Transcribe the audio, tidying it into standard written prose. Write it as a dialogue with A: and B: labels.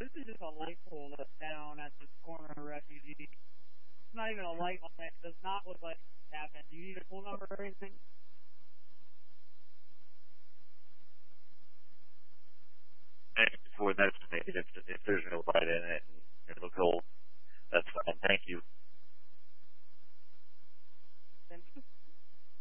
A: this is just a light pole that's down at the corner of Refugee. It's not even a light on it. It does not look like it happened. Do you need a phone number or anything?
B: For that, if there's no light in it and it looks old, that's fine. Thank you.